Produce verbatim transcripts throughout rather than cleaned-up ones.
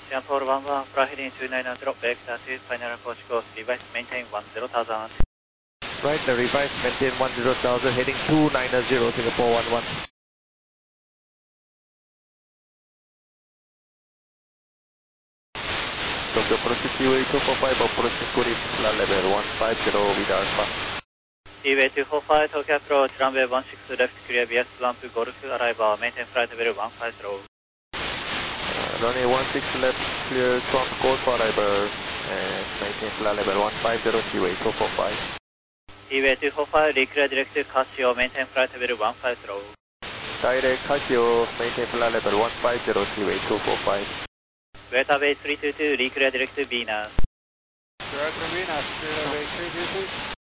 Singapore one one, fly heading two nine zero, vector two, final approach course, revise, maintain one zero thousand. Right, the revise, maintain one zero thousand, heading two nine zero, Singapore one one. Tokyo approach Seaway two four five, approaching Kuripla level one five zero with Alpha. Seaway two four five, Tokyo approach, runway one six left, clear V S one to Golf, arrival, maintain flight level one five zero. Uh, runway one six left, clear Trump code for arrival, and maintain flight level one five zero, Seaway two four five. Seaway two four five, declare direct Casio, maintain flight level one five zero. Direct Casio, maintain flight level one five zero, Seaway two four five. Delta base three two two, declare direct Venus. Direct Venus, Delta base three two two.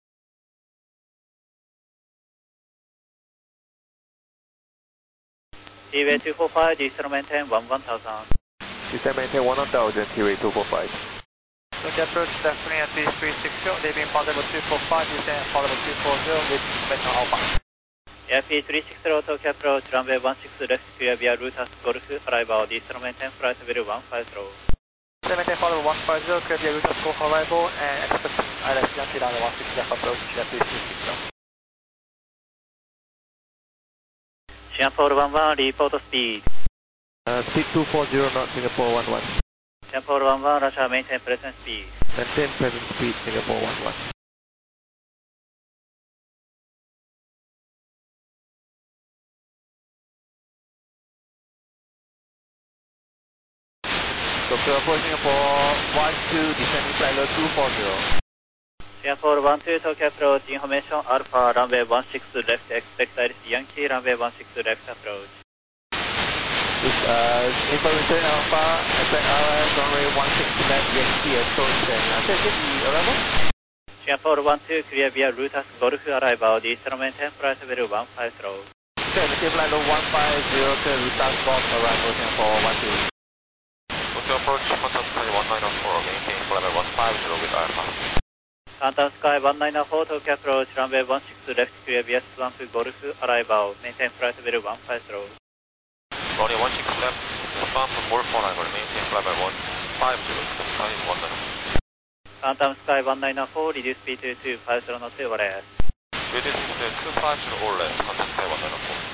Seaway two four five, descend maintain one one thousand. Descend maintain one thousand, Seaway two four five. Tokyo approach, definitely at three six zero, leaving flight level two four five, descend flight level two four zero with Metro Alpha. F P three six zero, Tokyo approach, runway one six left, clear via Rutas Golf, arrival, descend maintain flight level one five zero. Descend maintain flight level one five zero, clear via Rutas Golf arrival, and expect I L S Yankee down one six left approach, F P three six zero. Singapore one one, report speed. Uh, speed two four zero knots, Singapore one one. Singapore one one, Russia, maintain present speed. Maintain present speed, Singapore one one. Tokyo approach Singapore one two, descending flight level two four zero. Singapore one two, Tokyo approach, information Alpha, runway one six left, expect Iris Yankee, runway one six left approach. This, uh, information Alpha, expect R S, runway one six left, Yankee approach, and uh, this is the arrival. Singapore one two, clear via Rutas Golf, arrival, descend maintain flight level one five zero. Okay, maintain flight level one five zero, clear Rutas Golf, arrival, Singapore one two. Tokyo approach, contact sky one nine four, maintain flight level one five zero with Alpha. Phantom Sky one nine four, Tokyo approach, runway one six left, clear V S one to Golf, arrival, maintain flight level one five zero. Runway one six left, respond from Golf arrival, maintain flight level one five zero, sky one nine four. Phantom Sky one nine four, reduce speed to two five zero knots, overhead. Reduce speed to two five zero or less, Phantom Sky one nine four.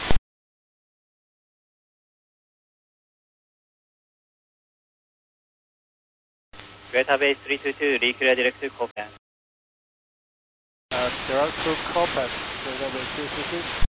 Delta base three two two, declare direct to Copen. Uh, direct to Copen, Delta base three two two.